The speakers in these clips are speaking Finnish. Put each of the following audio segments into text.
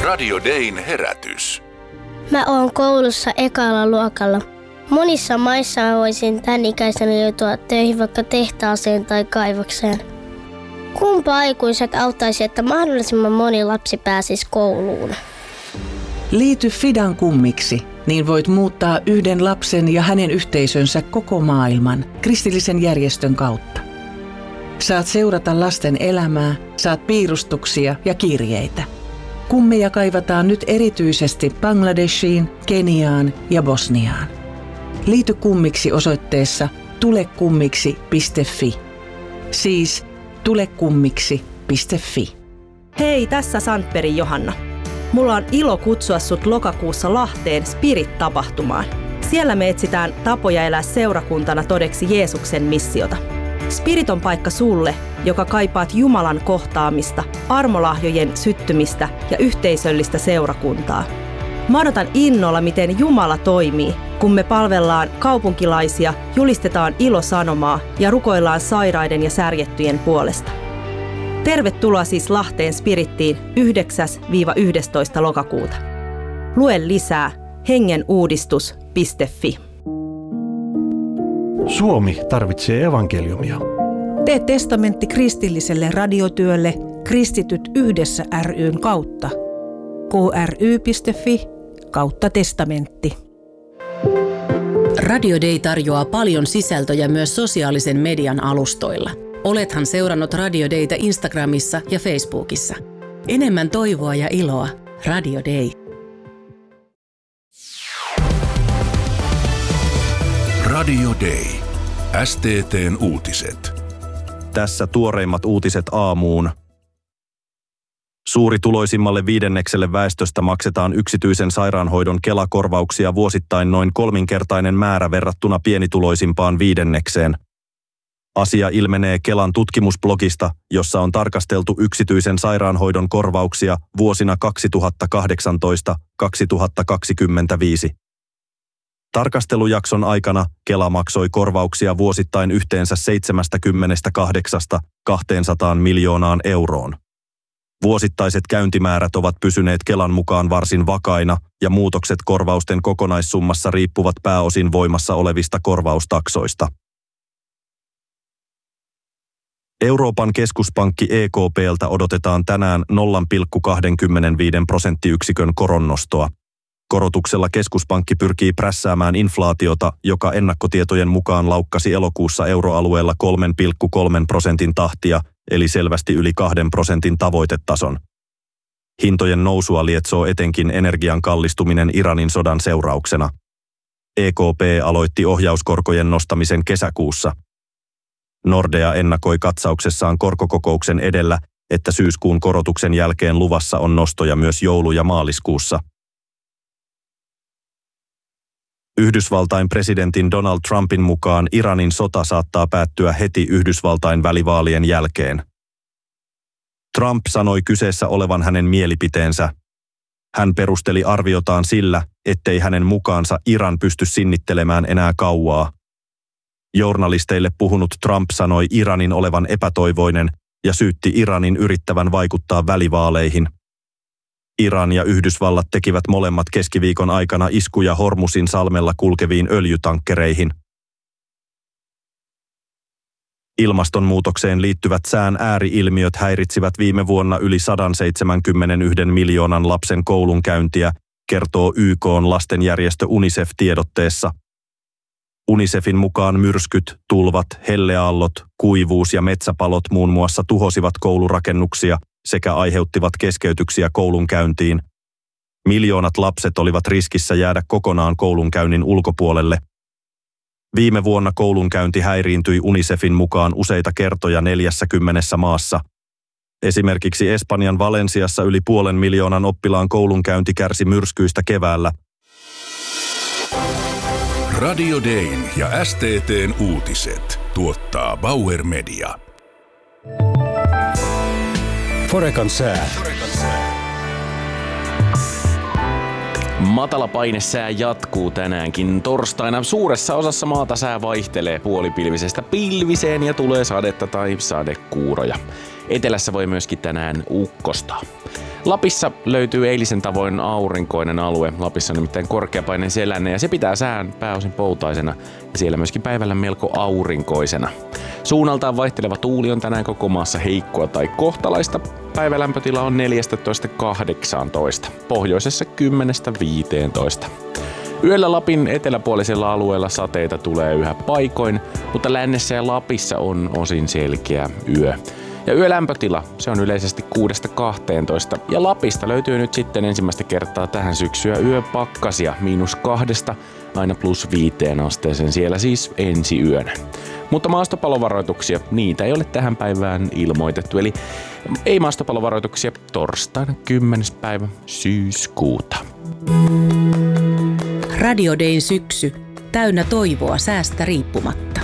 Radio Dayn herätys. Mä oon koulussa ekalla luokalla. Monissa maissa mä voisin tän ikäisenä joutua töihin vaikka tehtaaseen tai kaivokseen. Kumpa aikuiset auttaisi, että mahdollisimman moni lapsi pääsisi kouluun? Liity Fidan kummiksi, niin voit muuttaa yhden lapsen ja hänen yhteisönsä koko maailman kristillisen järjestön kautta. Saat seurata lasten elämää, saat piirustuksia ja kirjeitä. Kummeja kaivataan nyt erityisesti Bangladeshiin, Keniaan ja Bosniaan. Liity kummiksi osoitteessa tulekummiksi.fi. Siis tulekummiksi.fi. Hei, tässä Sandbergin Johanna. Mulla on ilo kutsua sut lokakuussa Lahteen Spirit-tapahtumaan. Siellä me etsitään tapoja elää seurakuntana todeksi Jeesuksen missiota. Spirit on paikka sulle, joka kaipaat Jumalan kohtaamista, armolahjojen syttymistä ja yhteisöllistä seurakuntaa. Mä odotan innolla, miten Jumala toimii, kun me palvellaan kaupunkilaisia, julistetaan ilosanomaa ja rukoillaan sairaiden ja särjettyjen puolesta. Tervetuloa siis Lahteen Spirittiin 9-11. lokakuuta. Lue lisää hengenuudistus.fi. Suomi tarvitsee evankeliumia. Tee testamentti kristilliselle radiotyölle Kristityt yhdessä ry:n kautta. kry.fi/testamentti. Radio Day tarjoaa paljon sisältöjä myös sosiaalisen median alustoilla. Olethan seurannut Radio Dayta Instagramissa ja Facebookissa. Enemmän toivoa ja iloa. Radio Day. Radio Day. STT:n uutiset. Tässä tuoreimmat uutiset aamuun. Suurituloisimmalle 5% väestöstä maksetaan yksityisen sairaanhoidon Kela-korvauksia vuosittain noin 3-kertainen määrä verrattuna pienituloisimpaan 5%. Asia ilmenee Kelan tutkimusblogista, jossa on tarkasteltu yksityisen sairaanhoidon korvauksia vuosina 2018-2025. Tarkastelujakson aikana Kela maksoi korvauksia vuosittain yhteensä 78-200 miljoonaan euroon. Vuosittaiset käyntimäärät ovat pysyneet Kelan mukaan varsin vakaina ja muutokset korvausten kokonaissummassa riippuvat pääosin voimassa olevista korvaustaksoista. Euroopan keskuspankki EKP:ltä odotetaan tänään 0,25 prosenttiyksikön koronnostoa. Korotuksella keskuspankki pyrkii prässäämään inflaatiota, joka ennakkotietojen mukaan laukkasi elokuussa euroalueella 3,3% tahtia, eli selvästi yli 2% tavoitetason. Hintojen nousua lietsoo etenkin energian kallistuminen Iranin sodan seurauksena. EKP aloitti ohjauskorkojen nostamisen kesäkuussa. Nordea ennakoi katsauksessaan korkokokouksen edellä, että syyskuun korotuksen jälkeen luvassa on nostoja myös joulu- ja maaliskuussa. Yhdysvaltain presidentin Donald Trumpin mukaan Iranin sota saattaa päättyä heti Yhdysvaltain välivaalien jälkeen. Trump sanoi kyseessä olevan hänen mielipiteensä. Hän perusteli arviotaan sillä, ettei hänen mukaansa Iran pysty sinnittelemään enää kauaa. Journalisteille puhunut Trump sanoi Iranin olevan epätoivoinen ja syytti Iranin yrittävän vaikuttaa välivaaleihin. Iran ja Yhdysvallat tekivät molemmat keskiviikon aikana iskuja Hormuzin salmella kulkeviin öljytankkereihin. Ilmastonmuutokseen liittyvät sään ääri-ilmiöt häiritsivät viime vuonna yli 171 miljoonan lapsen koulunkäyntiä, kertoo YK:n lastenjärjestö UNICEF tiedotteessa. UNICEFin mukaan myrskyt, tulvat, helleaallot, kuivuus ja metsäpalot muun muassa tuhosivat koulurakennuksia sekä aiheuttivat keskeytyksiä koulunkäyntiin. Miljoonat lapset olivat riskissä jäädä kokonaan koulunkäynnin ulkopuolelle. Viime vuonna koulunkäynti häiriintyi UNICEFin mukaan useita kertoja 40 maassa. Esimerkiksi Espanjan Valensiassa yli 500,000 oppilaan koulunkäynti kärsi myrskyistä keväällä. Radio Dayn ja STT:n uutiset tuottaa Bauer Media. Forecan sää. Matalapainesää jatkuu tänäänkin torstaina. Suuressa osassa maata sää vaihtelee puolipilvisestä pilviseen ja tulee sadetta tai sadekuuroja. Etelässä voi myöskin tänään ukkostaa. Lapissa löytyy eilisen tavoin aurinkoinen alue. Lapissa on nimittäin korkeapaineen selänne ja se pitää sään pääosin poutaisena ja siellä myöskin päivällä melko aurinkoisena. Suunnaltaan vaihteleva tuuli on tänään koko maassa heikkoa tai kohtalaista. Päivälämpötila on 14–18, pohjoisessa 10–15. Yöllä Lapin eteläpuolisella alueella sateita tulee yhä paikoin, mutta lännessä ja Lapissa on osin selkeä yö. Ja yölämpötila, se on yleisesti 6–12 ja Lapista löytyy nyt sitten ensimmäistä kertaa tähän syksyä yöpakkasia -2 aina +5 asteeseen siellä siis ensi yönä. Mutta maastopalovaroituksia, niitä ei ole tähän päivään ilmoitettu, eli ei maastopalovaroituksia torstaina 10. päivä syyskuuta. Radio Dayn syksy, täynnä toivoa säästä riippumatta.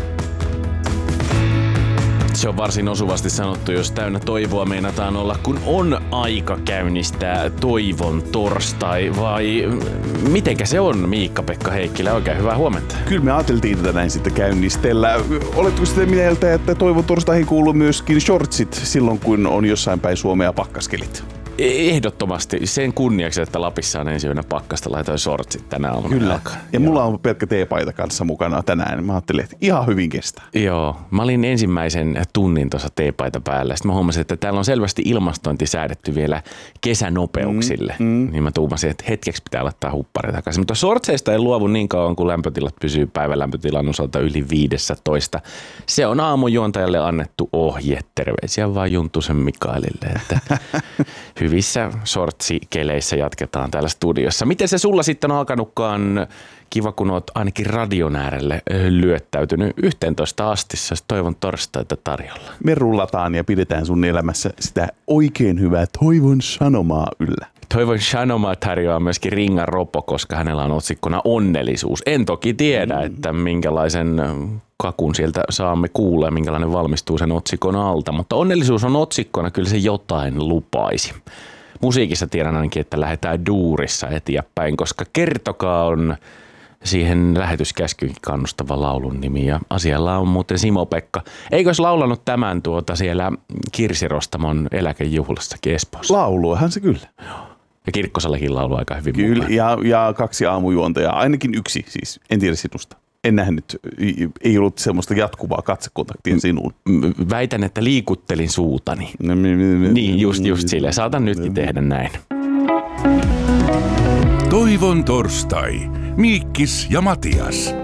Se on varsin osuvasti sanottu, jos täynnä toivoa meinataan olla, kun on aika käynnistää toivon torstai, vai mitenkä se on, Miikka-Pekka Heikkilä? Oikein hyvää huomenta. Kyllä me ajateltiin tätä näin sitten käynnistellä. Oletko sitä mieltä, että toivon torstaihin kuuluu myöskin shortsit silloin, kun on jossain päin Suomea pakkaskelit? Ehdottomasti sen kunniaksi, että Lapissa on ensi yönä pakkasta, laitoin shortsit tänä aamuna. Kyllä. Ja mulla on pelkkä teepaita kanssa mukana tänään. Mä ajattelin, että ihan hyvin kestää. Joo. Mä olin ensimmäisen tunnin tuossa teepaita päällä. Sitten mä huomasin, että täällä on selvästi ilmastointi säädetty vielä kesänopeuksille. Niin mä tuumasin, että hetkeksi pitää laittaa huppari takaisin. Mutta shortseista ei luovu niin kauan, kun lämpötilat pysyy päivälämpötilan osalta yli 15. Se on aamujuontajalle annettu ohje. Terveisiä vaan Juntusen Mikaelille, että hyvissä shortsikeleissä jatketaan täällä studiossa. Miten se sulla sitten on alkanutkaan? Kiva, kun oot ainakin radion äärelle lyöttäytynyt 11 asti. Toivon torstaita tarjolla. Me rullataan ja pidetään sun elämässä sitä oikein hyvää toivon sanomaa yllä. Toivon sanomaa tarjoaa myöskin Ringa Ropo, koska hänellä on otsikkona onnellisuus. En toki tiedä, että minkälaisen kakun sieltä saamme kuulla ja minkälainen valmistuu sen otsikon alta, mutta onnellisuus on otsikkona, kyllä se jotain lupaisi. Musiikissa tiedän ainakin, että lähdetään duurissa eteenpäin, koska Kertokaa on siihen lähetyskäskyyn kannustava laulun nimi ja asialla on muuten Simo-Pekka. Eikös laulanut tämän siellä Kirsirostamon eläkejuhlassakin Espoossa? Lauluahan se kyllä. Ja Kirkkosallekin laulu aika hyvin. Kyllä, ja 2 aamujuontajaa, ainakin 1 siis, en tiedä sinusta. En nähnyt, ei ollut semmoista jatkuvaa katsekontaktia sinuun. Väitän, että liikuttelin suutani. Niin, just silleen. Saatan nytkin tehdä näin. Toivon torstai. Miikkis ja Matias.